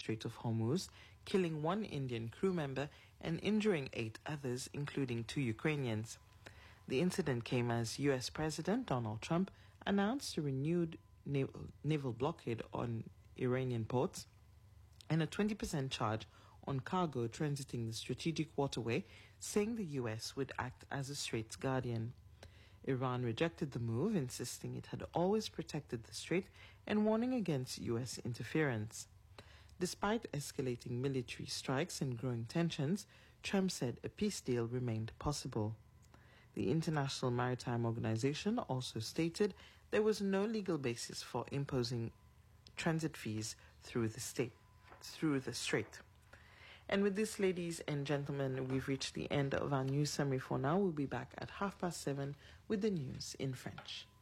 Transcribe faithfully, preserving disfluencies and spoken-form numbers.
Strait of Hormuz, killing one Indian crew member and injuring eight others, including two Ukrainians. The incident came as U S President Donald Trump announced a renewed naval, naval blockade on Iranian ports and a twenty percent charge on cargo transiting the strategic waterway, saying the U S would act as a strait's guardian. Iran rejected the move, insisting it had always protected the strait and warning against U S interference. Despite escalating military strikes and growing tensions, Trump said a peace deal remained possible. The International Maritime Organization also stated there was no legal basis for imposing transit fees through the state, through the strait. And with this, ladies and gentlemen, we've reached the end of our news summary for now. We'll be back at half past seven with the news in French.